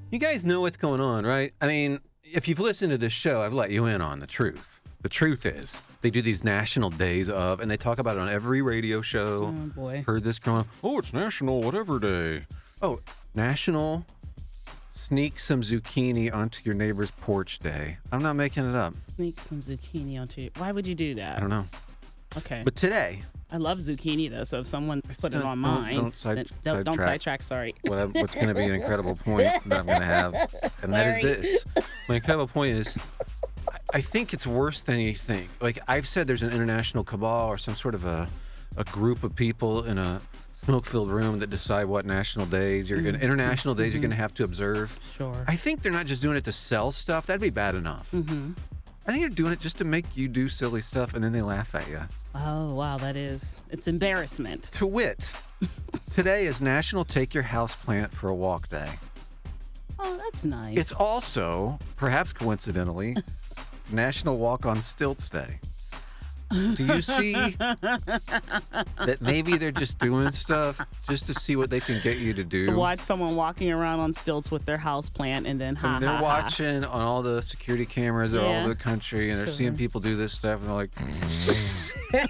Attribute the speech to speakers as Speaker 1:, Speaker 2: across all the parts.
Speaker 1: You guys know what's going on, right? I mean, if you've listened to this show, I've let you in on the truth. The truth is, they do these national days of, and they talk about it on every radio show.
Speaker 2: Oh, boy.
Speaker 1: Heard this going on. Oh, it's National Whatever Day. Oh, National Sneak Some Zucchini Onto Your Neighbor's Porch Day. I'm not making it up.
Speaker 2: Sneak some zucchini onto you. Why would you do that?
Speaker 1: I don't know.
Speaker 2: Okay.
Speaker 1: But today,
Speaker 2: I love zucchini, though, so if someone put it on
Speaker 1: don't-
Speaker 2: mine,
Speaker 1: don't side-
Speaker 2: then don't
Speaker 1: sidetrack.
Speaker 2: sidetrack, sorry.
Speaker 1: what's going to be an incredible point that I'm going to have, and that is this. My incredible point is, I think it's worse than you think. Like I've said, there's an international cabal or some sort of a group of people in a smoke-filled room that decide what national days international days you're going to have to observe.
Speaker 2: Sure.
Speaker 1: I think they're not just doing it to sell stuff. That'd be bad enough. I think they're doing it just to make you do silly stuff, and then they laugh at you.
Speaker 2: Oh, wow, it's embarrassment.
Speaker 1: To wit, today is National Take Your Houseplant for a Walk Day.
Speaker 2: Oh, that's nice.
Speaker 1: It's also, perhaps coincidentally, National Walk on Stilts Day. Do you see that maybe they're just doing stuff just to see what they can get you to do?
Speaker 2: To watch someone walking around on stilts with their house plant and then
Speaker 1: And they're watching on all the security cameras all
Speaker 2: Yeah.
Speaker 1: over the country, and they're seeing people do this stuff, and they're like,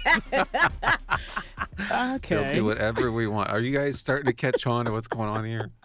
Speaker 2: Okay.
Speaker 1: they'll do whatever we want. Are you guys starting to catch on to what's going on here?